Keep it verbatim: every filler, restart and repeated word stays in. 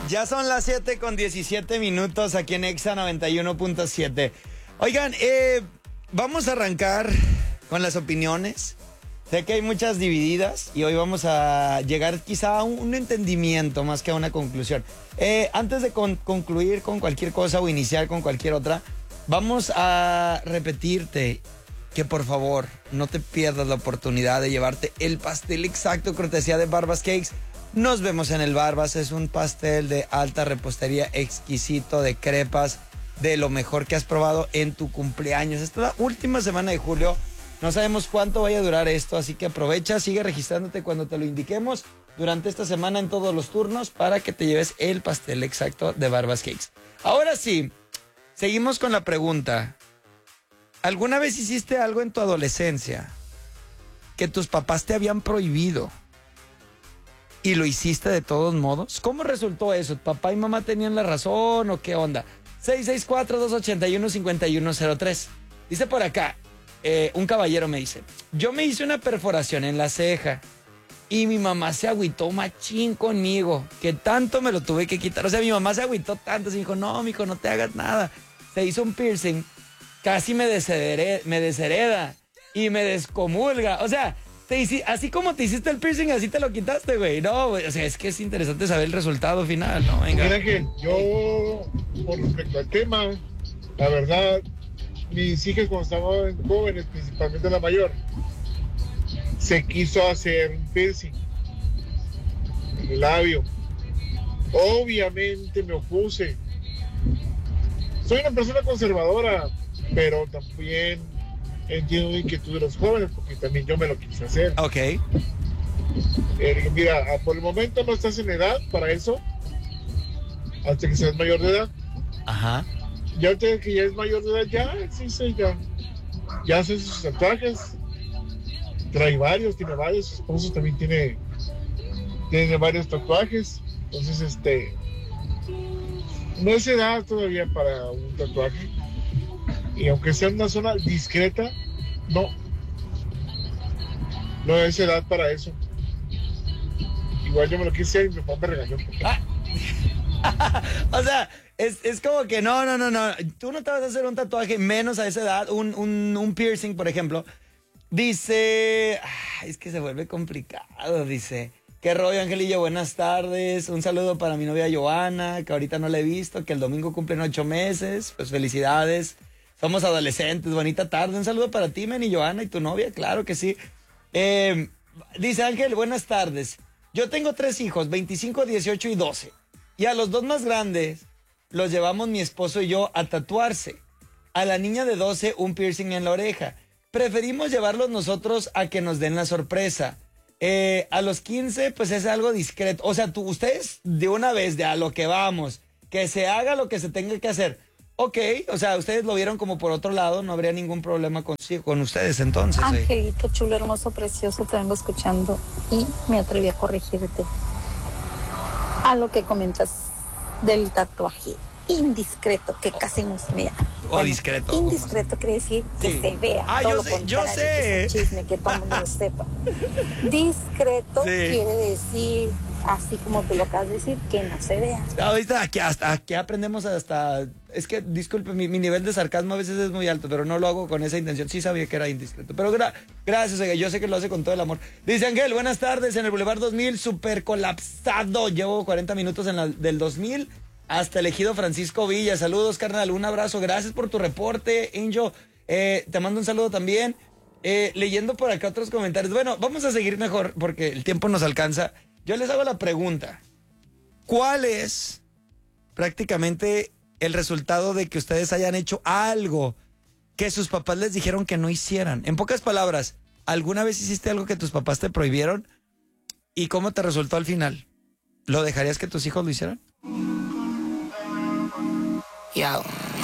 Ya son las siete con diecisiete minutos aquí en Exa noventa y uno punto siete. Oigan, eh, vamos a arrancar con las opiniones. Sé que hay muchas divididas y hoy vamos a llegar quizá a un entendimiento más que a una conclusión. Eh, antes de con- concluir con cualquier cosa o iniciar con cualquier otra, vamos a repetirte que por favor no te pierdas la oportunidad de llevarte el pastel exacto cortesía de Barbas Cakes. Nos vemos en el Barbas. Es un pastel de alta repostería exquisito, de crepas, de lo mejor que has probado en tu cumpleaños. Esta es la última semana de julio. No sabemos cuánto vaya a durar esto, así que aprovecha, sigue registrándote cuando te lo indiquemos durante esta semana en todos los turnos para que te lleves el pastel exacto de Barbas Cakes. Ahora sí, seguimos con la pregunta. ¿Alguna vez hiciste algo en tu adolescencia que tus papás te habían prohibido y lo hiciste de todos modos? ¿Cómo resultó eso? ¿Papá y mamá tenían la razón o qué onda? seis seis cuatro, dos ocho uno, cinco uno cero tres. Dice por acá, eh, un caballero me dice, yo me hice una perforación en la ceja y mi mamá se agüitó machín conmigo, que tanto me lo tuve que quitar. O sea, mi mamá se agüitó tanto, se dijo, no, mijo, no te hagas nada. Se hizo un piercing, casi me deshereda, me deshereda y me descomulga. O sea, te hici- así como te hiciste el piercing, así te lo quitaste, güey. No, güey, o sea, es que es interesante saber el resultado final, ¿no? Venga. Mira que yo, por respecto al tema, la verdad, mis hijas cuando estaban jóvenes, principalmente la mayor, se quiso hacer un piercing en el labio. Obviamente me opuse. Soy una persona conservadora, pero también entiendo la inquietud de los jóvenes, porque también yo me lo quise hacer. Ok. Eh, mira, por el momento no estás en edad para eso, hasta que seas mayor de edad. Ajá. Ya ahorita que ya es mayor de edad, ya existe, ya, ya hace sus tatuajes. Trae varios, tiene varios, su esposo también tiene, tiene varios tatuajes. Entonces, este, no es edad todavía para un tatuaje. Y aunque sea en una zona discreta, no. No es edad para eso. Igual yo me lo quise hacer y mi papá me regañó. Ah. O sea, es, es como que no, no, no, no. Tú no te vas a hacer un tatuaje menos a esa edad, un, un, un piercing, por ejemplo. Dice, ay, es que se vuelve complicado, dice. ¿Qué rollo, Angelillo? Buenas tardes. Un saludo para mi novia Joana, que ahorita no la he visto, que el domingo cumplen ocho meses. Pues felicidades. Somos adolescentes, bonita tarde. Un saludo para ti, Meni, Joana, y tu novia, claro que sí. Eh, dice Ángel, buenas tardes. Yo tengo tres hijos, veinticinco, dieciocho y doce. Y a los dos más grandes los llevamos mi esposo y yo a tatuarse. A la niña de doce un piercing en la oreja. Preferimos llevarlos nosotros a que nos den la sorpresa. Eh, a los quince pues es algo discreto. O sea, tú, ustedes de una vez, de a lo que vamos, que se haga lo que se tenga que hacer. Ok, o sea, ustedes lo vieron como por otro lado, no habría ningún problema con, sí, con ustedes entonces. ¿eh? Angelito, chulo, hermoso, precioso, te vengo escuchando y me atreví a corregirte. A lo que comentas del tatuaje indiscreto, que casi no se vea. O Bueno, discreto. Indiscreto quiere decir que Sí. se vea. Ah, todo yo lo sé, contrario, yo que sé. es un chisme, que todo el mundo lo sepa. Discreto Sí. quiere decir, así como tú lo acabas de decir, que no se vea. Ahorita aquí, hasta aquí aprendemos hasta... Es que, disculpe, mi, mi nivel de sarcasmo a veces es muy alto, pero no lo hago con esa intención. Sí sabía que era indiscreto. Pero gra- gracias, oiga, yo sé que lo hace con todo el amor. Dice Ángel, buenas tardes, en el Boulevard dos mil, súper colapsado. Llevo cuarenta minutos en la, del dos mil hasta el Ejido Francisco Villa. Saludos, carnal, un abrazo. Gracias por tu reporte, Angel. Eh, te mando un saludo también. Eh, leyendo por acá otros comentarios. Bueno, vamos a seguir mejor porque el tiempo nos alcanza. Yo les hago la pregunta. ¿Cuál es prácticamente el resultado de que ustedes hayan hecho algo que sus papás les dijeron que no hicieran? En pocas palabras, ¿alguna vez hiciste algo que tus papás te prohibieron? ¿Y cómo te resultó al final? ¿Lo dejarías que tus hijos lo hicieran? Yo.